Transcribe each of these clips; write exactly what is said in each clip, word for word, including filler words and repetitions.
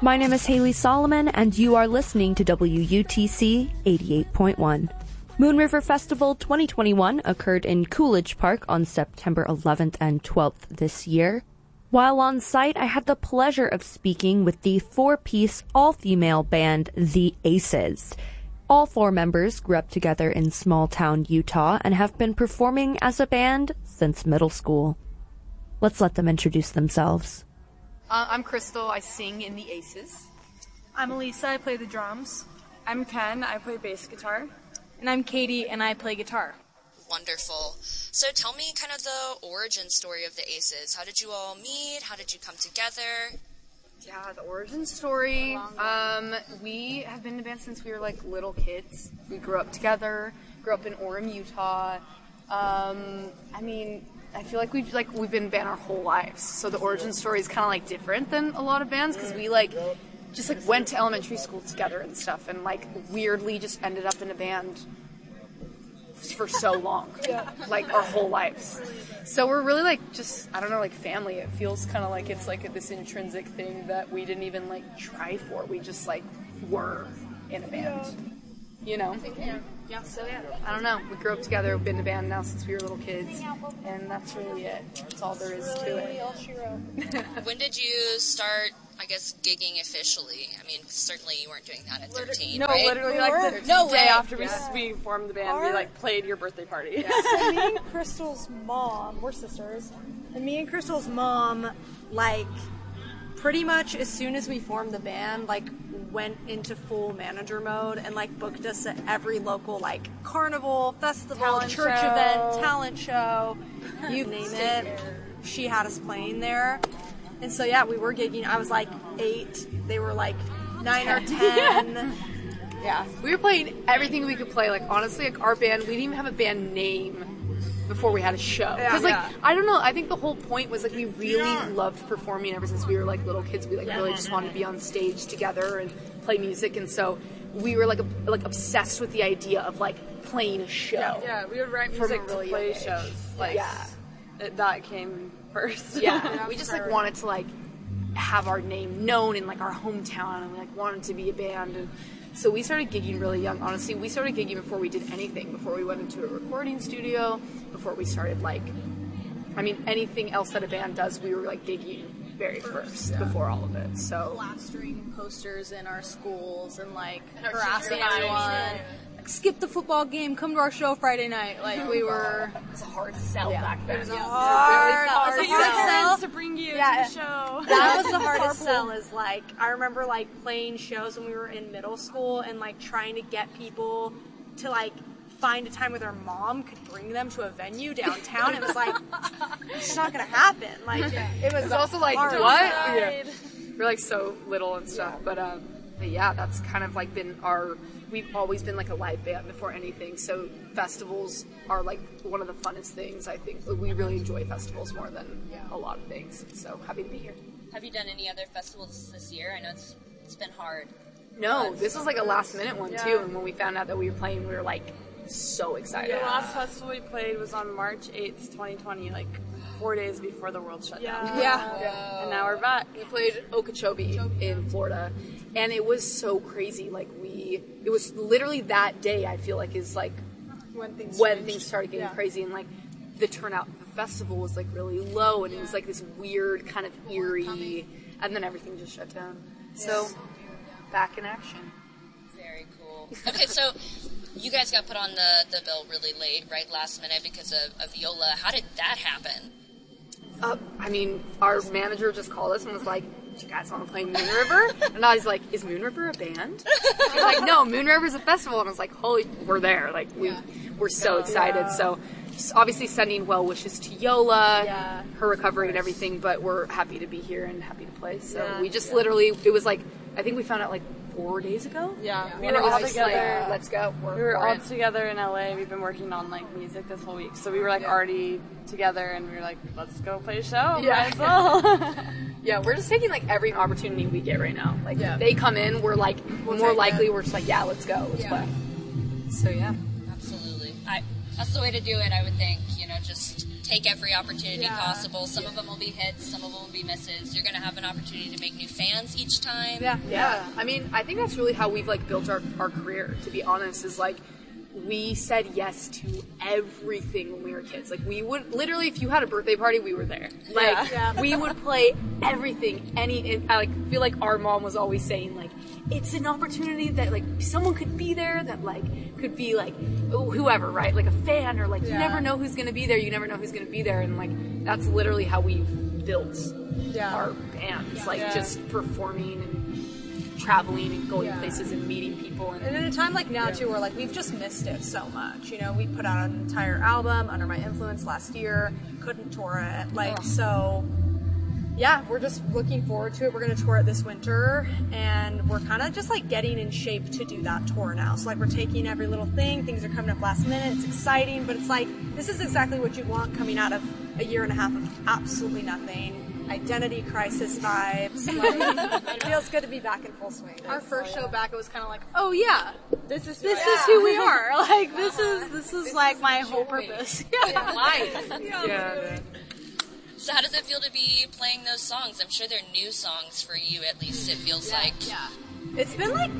My name is Haley Solomon, and you are listening to W U T C eighty-eight point one. Moon River Festival twenty twenty-one occurred in Coolidge Park on September eleventh and twelfth this year. While on site, I had the pleasure of speaking with the four-piece, all-female band, The Aces. All four members grew up together in small-town Utah and have been performing as a band since middle school. Let's let them introduce themselves. Uh, I'm Crystal. I sing in The Aces. I'm Elisa. I play the drums. I'm Ken. I play bass guitar. And I'm Katie, and I play guitar. Wonderful. So tell me kind of the origin story of the Aces. How did you all meet? How did you come together? Yeah, the origin story. Um, we have been in a band since we were like little kids. We grew up together. Grew up in Orem, Utah. Um, I mean, I feel like we've like we've been in a band our whole lives. So the origin story is kind of like different than a lot of bands because we like just like went to elementary school together and stuff, and like weirdly just ended up in a band for so long, yeah. like our whole lives. So we're really like just I don't know, like family. It feels kind of like it's like this intrinsic thing that we didn't even like try for. We just like were in a band, you know. Yeah. Yeah. So yeah, I don't know. We grew up together. We've been in a band now since we were little kids, and that's really it. That's all there is to it. All she wrote. When did you start, I guess, gigging officially? I mean, certainly you weren't doing that at thirteen, no, right? literally, we like were. the No day way. after we, Yeah. we formed the band, Our- we like played your birthday party. Yeah. So me and Crystal's mom, we're sisters, and me and Crystal's mom, like, pretty much as soon as we formed the band, like, went into full manager mode and like booked us at every local like carnival, festival, Talent church show. event, talent show, you name it. She had us playing there. And so yeah, we were gigging. I was like eight. They were like nine or ten. Yeah, we were playing everything we could play. Like honestly, like our band, we didn't even have a band name before we had a show. Because like Yeah. I don't know, I think the whole point was like we really loved performing ever since we were like little kids. We like really just wanted to be on stage together and play music, and so we were like a, like obsessed with the idea of like playing a show. Yeah, we would write From music a really to play young age. shows. Like, Yeah. it, that came first. Yeah, we just like wanted to like have our name known in like our hometown, and we like wanted to be a band, and so we started gigging really young. Honestly, we started gigging before we did anything, before we went into a recording studio, before we started like, I mean, anything else that a band does, we were like gigging very first, yeah. before all of it. So Plastering posters in our schools and like And our harassing junior high, everyone. yeah. Like, skip the football game, come to our show Friday night. Like we were. it was a hard sell back then. It was a Yeah. hard, hard hard So you had sell. friends to bring you Yeah. to the show. That was the hardest sell is like, I remember like playing shows when we were in middle school and like trying to get people to like find a time where their mom could bring them to a venue downtown. It was like, it's not gonna happen. Like, it was It's also like, hard. what? Yeah. We're like so little and stuff, but um, but yeah, that's kind of like been our. We've always been like a live band before anything, so festivals are like one of the funnest things. I think we really enjoy festivals more than a lot of things. So happy to be here. Have you done any other festivals this year? I know it's it's been hard. No, this was like a last minute one Yeah. too, and when we found out that we were playing, we were like so excited. The last festival we played was on March eighth, twenty twenty, like four days before the world shut down. Yeah. Yeah. And now we're back. We played Okeechobee in Florida, and it was so crazy. Like we, it was literally that day. I feel like is like When things when changed. things started getting Yeah. crazy, and like the turnout of the festival was like really low, and it was like this weird kind of eerie, and then everything just shut down. So back in action. Very cool. Okay, so you guys got put on the, the bill really late, right, last minute because of, of Viola. How did that happen? Uh, I mean, our manager just called us and was like, "Do you guys want to play Moon River?" And I was like, "Is Moon River a band?" She's like, "No, Moon River's a festival." And I was like, "Holy, we're there!" Like we, we're so excited. So, just obviously sending well wishes to Yola, Yeah. her recovery and everything. But we're happy to be here and happy to play. So Yeah. we just literally, it was like, I think we found out like four days ago. Yeah, we And were it was all just together. like, let's go. We're, We were we're all in. together in L A. We've been working on like music this whole week, so we were like already together, and we were like, "Let's go play a show." Yeah. Might as well. Yeah, we're just taking like every opportunity we get right now. Like Yeah. if they come in, we're like more likely we're just like, yeah, let's go, let's play. So yeah. Absolutely. I, that's the way to do it, I would think. You know, just take take every opportunity Yeah. possible. Some of them will be hits, some of them will be misses. You're going to have an opportunity to make new fans each time. Yeah. Yeah, I mean, I think that's really how we've like built our, our career, to be honest, is like we said yes to everything when we were kids. Like we would literally, if you had a birthday party, we were there. Like Yeah. we would play everything. Any, I like feel like our mom was always saying like, it's an opportunity that like someone could be there that like could be like whoever, right? Like a fan or like you Yeah. never know who's gonna be there. You never know who's gonna be there, and like that's literally how we've built Yeah. our bands, like Yeah. just performing and traveling and going Yeah. places and meeting people. And, And in a time like now too, where like we've just missed it so much. You know, we put out an entire album Under My Influence last year, couldn't tour it. Like so, yeah, we're just looking forward to it. We're gonna tour it this winter, and we're kind of just like getting in shape to do that tour now. So like we're taking every little thing. Things are coming up last minute. It's exciting, but it's like this is exactly what you want coming out of a year and a half of absolutely nothing. Identity crisis vibes. Like, it feels good to be back in full swing. Our first show back, it was kind of like, oh yeah, this is this is who we are. Like this is this is like my whole purpose. Yeah. life. Yeah. So how does it feel to be playing those songs? I'm sure they're new songs for you, at least it feels like. Yeah. It's been like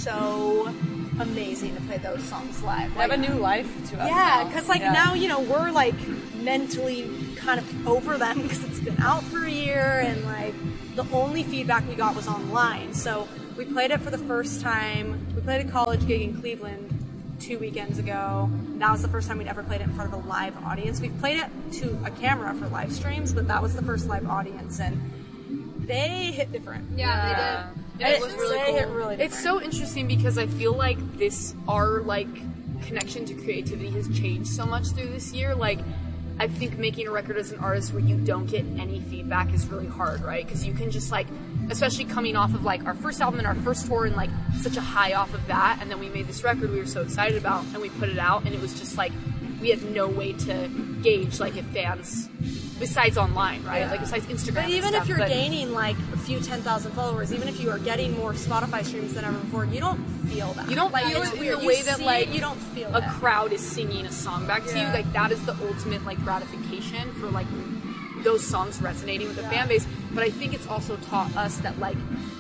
so amazing to play those songs live. They have Like, a new life to us. yeah, now. because like Yeah. now you know we're like mentally kind of over them because it's been out for a year, and like the only feedback we got was online. So we played it for the first time. We played a college gig in Cleveland two weekends ago. That was the first time we'd ever played it in front of a live audience. We've played it to a camera for live streams, but that was the first live audience, and they hit different. Yeah, they did. And It was really they cool. hit really different. It's so interesting because I feel like this, our like connection to creativity has changed so much through this year. Like, I think making a record as an artist where you don't get any feedback is really hard, right? Because you can just like, especially coming off of like our first album and our first tour and like such a high off of that, and then we made this record we were so excited about, and we put it out, and it was just like we had no way to gauge like if fans, besides online, right? Like besides Instagram. But and even stuff, if you're but- gaining like a few ten thousand followers, even if you are getting more Spotify streams than ever before, you don't feel that. You don't like, feel it's it in weird. the You way that, see like, it, you don't feel a it. crowd is singing a song back to you. Yeah. Like that is the ultimate like gratification for like those songs resonating with the fan base. But I think it's also taught us that like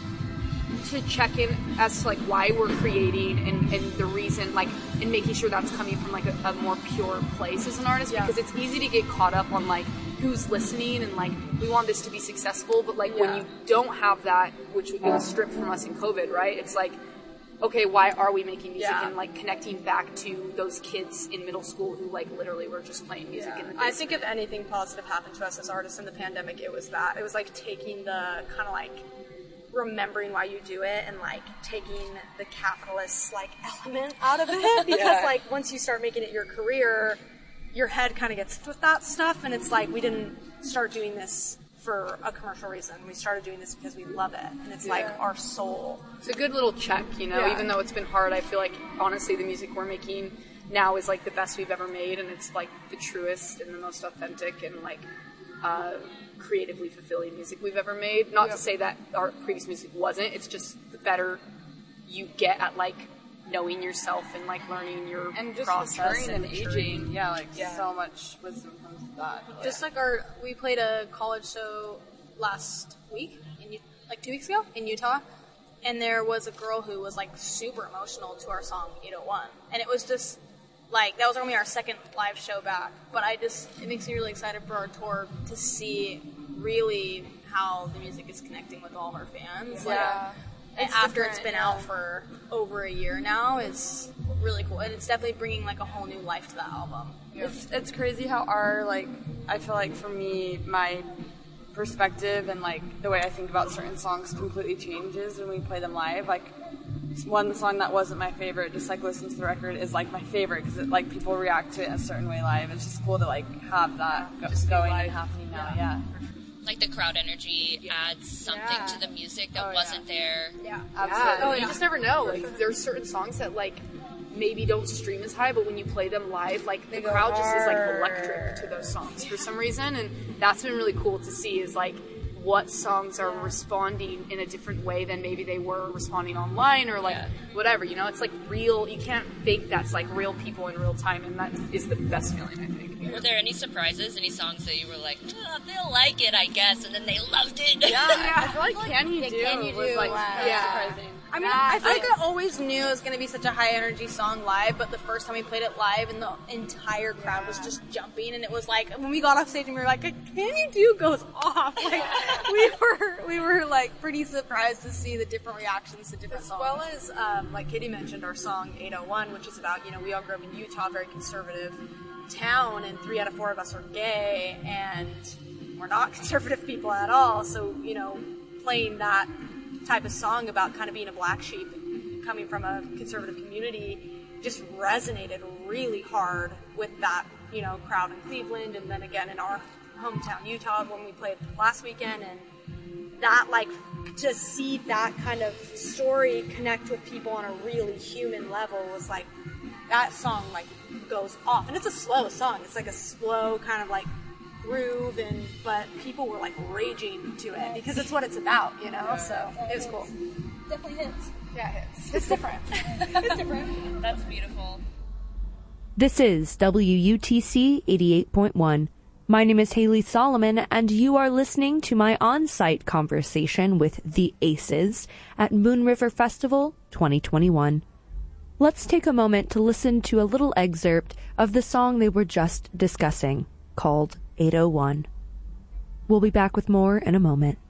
to check in as to like why we're creating and, and the reason, like, and making sure that's coming from like a, a more pure place as an artist, Yeah. because it's easy to get caught up on like who's listening and like we want this to be successful, but like when Yeah. you don't have that, which it was stripped from us in COVID, right? It's like, okay, why are we making music Yeah. and like connecting back to those kids in middle school who like literally were just playing music in the I basement? think if anything positive happened to us as artists in the pandemic, it was that. It was like taking the kind of like remembering why you do it and like taking the capitalist like element out of it, because Yeah. like once you start making it your career, your head kind of gets with that stuff, and it's like we didn't start doing this for a commercial reason. We started doing this because we love it, and it's like our soul. It's a good little check, you know, Yeah. even though it's been hard. I feel like honestly the music we're making now is like the best we've ever made, and it's like the truest and the most authentic and like uh, creatively fulfilling music we've ever made. Not to say that our previous music wasn't, it's just the better you get at like knowing yourself and like learning your and just process maturing and maturing. aging. Yeah, like Yeah. so much wisdom comes with that. Just like our, we played a college show last week, in U- like two weeks ago in Utah, and there was a girl who was like super emotional to our song eight oh one, and it was just like that was only our second live show back. But I just it makes me really excited for our tour to see really how the music is connecting with all our fans. Like, Yeah. and It's after it's different, been yeah. out for over a year now is really cool, and it's definitely bringing like a whole new life to that album. It's, it's crazy how our, like, I feel like for me, my perspective and, like, the way I think about certain songs completely changes when we play them live. Like, one song that wasn't my favorite, just, like, listening to the record is, like, my favorite because, like, people react to it a certain way live. It's just cool to, like, have that go- going and happening now, yeah. Like the crowd energy adds something Yeah. to the music that Oh, yeah. wasn't there. Yeah. Yeah, Oh, you yeah. just never know. Like, there's certain songs that like maybe don't stream as high, but when you play them live, like the crowd just is like electric to those songs for some reason, and that's been really cool to see. Is like what songs are responding in a different way than maybe they were responding online or like Yeah. whatever, you know, it's like real, you can't fake that's like real people in real time, and that is the best feeling, I think. Were there any surprises? Any songs that you were like, oh, they'll like it, I guess, and then they loved it? Yeah, I feel like Can You Yeah, Do Can You was Do, like, wow. yeah. surprising. I mean, That I feel like is- I always knew it was going to be such a high energy song live, but the first time we played it live and the entire crowd was just jumping, and it was like, when we got off stage and we were like, Can You Do goes off. Like, we were, we were like pretty surprised to see the different reactions to different As songs. well as, um, like Katie mentioned, our song eight oh one, which is about, you know, we all grew up in Utah, very conservative town, and three out of four of us are gay, and we're not conservative people at all. So, you know, playing that type of song about kind of being a black sheep coming from a conservative community just resonated really hard with that, you know, crowd in Cleveland, and then again in our hometown Utah when we played last weekend. And that, like, to see that kind of story connect with people on a really human level was like, that song like goes off, and it's a slow song. It's like a slow kind of like groove, and but people were like raging to it because it's what it's about, you know. So it was cool. Definitely hits. Yeah, it hits. It's different. It's different. That's beautiful. This is W U T C eighty-eight point one. My name is Haley Solomon, and you are listening to my on-site conversation with the Aces at Moon River Festival twenty twenty-one. Let's take a moment to listen to a little excerpt of the song they were just discussing, called eight oh one. We'll be back with more in a moment.